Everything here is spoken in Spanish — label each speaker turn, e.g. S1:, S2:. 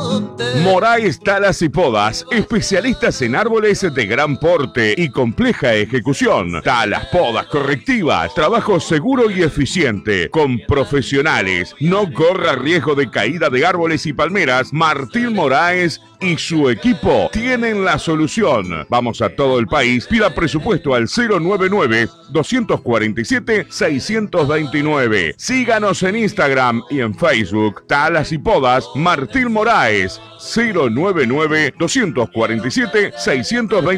S1: Moraes Talas y Podas, especialistas en árboles de gran porte y compleja ejecución. Talas, podas correctivas, trabajo seguro y eficiente, con profesionales. No corra riesgo de caída de árboles y palmeras. Martín Moraes y su equipo tienen la solución. Vamos a todo el país. Pida presupuesto al 099-247-629. Síganos en Instagram y en Facebook. Talas y Podas, Martín Moraes. 099-247-629.